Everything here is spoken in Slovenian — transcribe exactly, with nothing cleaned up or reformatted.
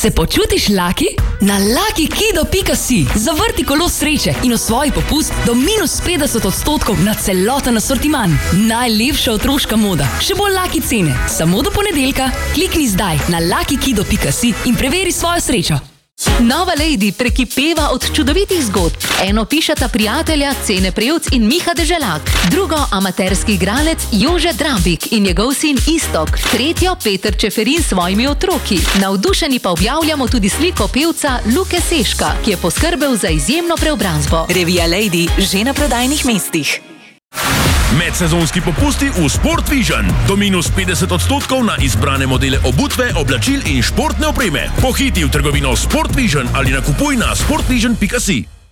Se počutiš lucky? Na lucky kido pika si zavrti kolo sreče in osvoji popust do minus petdeset odstotkov na celoten asortiman. Najlepša otroška moda, še bolj lucky cene. Samo do ponedeljka, klikni zdaj na lucky kido pika si in preveri svojo srečo. Nova Lady prekipeva od čudovitih zgodb. Eno pišeta prijatelja Cene Prevc in Miha Deželak, drugo amaterski igralec Jože Drambik in njegov sin Istok, tretjo Peter Čeferin s svojimi otroki. Navdušeni pa objavljamo tudi sliko pevca Luke Seška, ki je poskrbel za izjemno preobrazbo. Revija Lady že na prodajnih mestih. Medsezonski popusti v Sport Vision. Do minus petdeset odstotkov na izbrane modele obutve, oblačil in športne opreme. Pohiti v trgovino Sport Vision ali nakupuj na sportvision pika si.